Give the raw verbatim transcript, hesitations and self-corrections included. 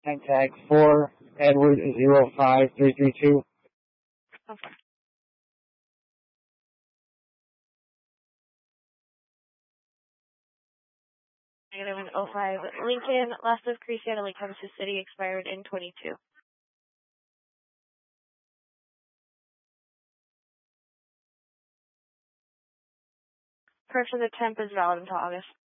Tank tag four, Edward zero five three three two. Okay. Negative in oh five Lincoln, last of Creasy Lake Hempstead City, expired in twenty-two. Correction, the temp is valid until August.